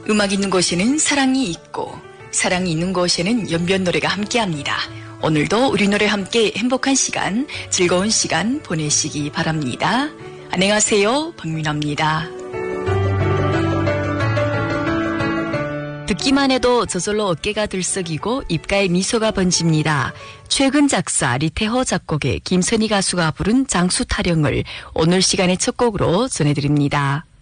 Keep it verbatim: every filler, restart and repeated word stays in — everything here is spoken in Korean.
음악 있는 곳에는 사랑이 있고 사랑이 있는 곳에는 연변 노래가 함께합니다. 오늘도 우리 노래 함께 행복한 시간, 즐거운 시간 보내시기 바랍니다. 안녕하세요, 박민아입니다. 듣기만 해도 저절로 어깨가 들썩이고 입가에 미소가 번집니다. 최근 작사 리태호 작곡의 김선희 가수가 부른 장수 타령을 오늘 시간의 첫 곡으로 전해드립니다.